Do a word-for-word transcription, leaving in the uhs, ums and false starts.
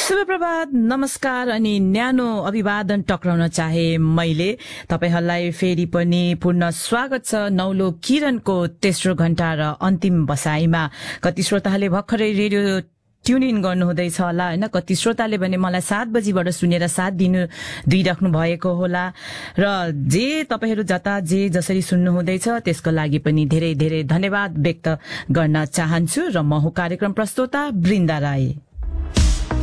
शुभ प्रभात, नमस्कार अनि न्यानो अभिवादन टक्राउन चाहे मैले तपाईहरुलाई फेरि पनि पूर्ण स्वागत छ नौलो किरणको तेस्रो घण्टा र अन्तिम बसाइमा। कति श्रोताहरूले भर्खरै रेडियो ट्युन इन गर्नु हुँदैछ होला हैन, कति श्रोताले भने मलाई सात बजीबाट सुनेर साथ दिनु दिइराख्नु भएको होला र जे तपाईहरु जता जे जसरी सुन्नु हुँदैछ त्यसको लागि पनि धेरै धेरै धन्यवाद व्यक्त गर्न चाहन्छु र म हो कार्यक्रम प्रस्तोता बृन्दा राई।